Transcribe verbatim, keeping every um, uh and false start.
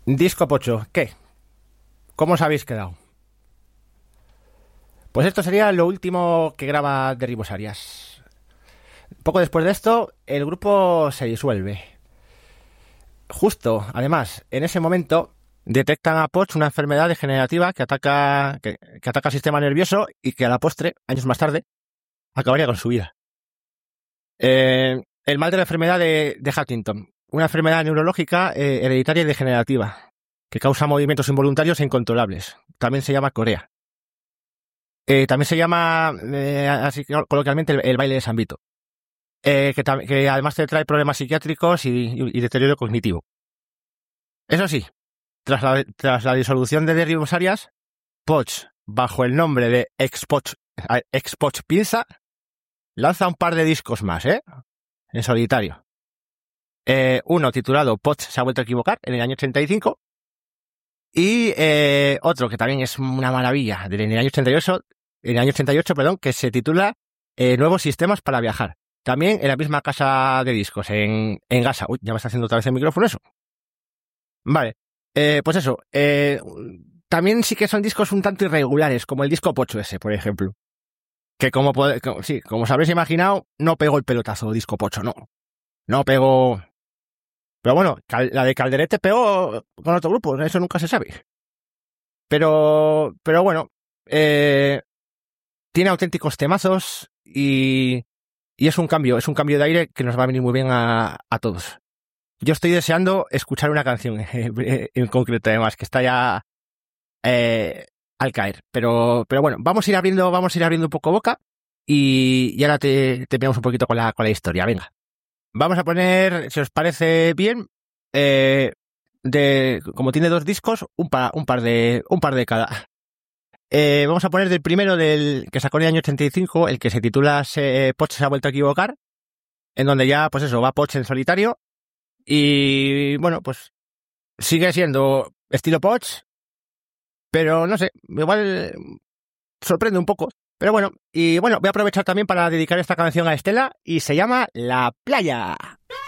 Disco Pocho, ¿qué? ¿Cómo os habéis quedado? Pues esto sería lo último que graba Derribos Arias. Poco después de esto, el grupo se disuelve. Justo, además, en ese momento detectan a Poch una enfermedad degenerativa que ataca, que, que ataca el sistema nervioso y que a la postre, años más tarde, acabaría con su vida. Eh, el mal de la enfermedad de, de Huntington, una enfermedad neurológica eh, hereditaria y degenerativa que causa movimientos involuntarios e incontrolables. También se llama corea. Eh, también se llama, eh, así coloquialmente, el, el baile de San Vito. Eh, que, que además te trae problemas psiquiátricos y, y, y deterioro cognitivo. Eso sí, tras la, tras la disolución de Derribos Arias, Poch, bajo el nombre de Ex-Poch, Ex-Poch Pinza, lanza un par de discos más, ¿eh? En solitario. Eh, uno titulado Poch se ha vuelto a equivocar, en el año ochenta y cinco, y eh, otro que también es una maravilla, en el año ochenta y ocho, en el año ochenta y ocho, perdón, que se titula eh, Nuevos sistemas para viajar. También en la misma casa de discos, en, en Gasa. Uy, ya me está haciendo otra vez el micrófono eso. Vale, eh, pues eso. Eh, también sí que son discos un tanto irregulares, como el disco Pocho ese, por ejemplo. Que como, como, sí, como os habréis imaginado, no pegó el pelotazo disco Pocho, no. No pegó... Pero bueno, la de Calderete pegó con otro grupo, eso nunca se sabe. Pero, pero bueno, eh, tiene auténticos temazos y... Y es un cambio, es un cambio de aire que nos va a venir muy bien a, a todos. Yo estoy deseando escuchar una canción eh, en concreto, además, que está ya eh, al caer. Pero, pero bueno, vamos a ir abriendo, vamos a ir abriendo un poco boca y, y ahora te terminamos un poquito con la, con la historia. Venga, vamos a poner, si os parece bien, eh, de, como tiene dos discos, un par, un par de, un par de cada. Eh, vamos a poner del primero del que sacó en el año ochenta y cinco, el que se titula se, Poch se ha vuelto a equivocar, en donde ya, pues eso, va Poch en solitario y, bueno, pues sigue siendo estilo Poch, pero no sé, igual sorprende un poco. Pero bueno, y bueno, voy a aprovechar también para dedicar esta canción a Estela y se llama La Playa.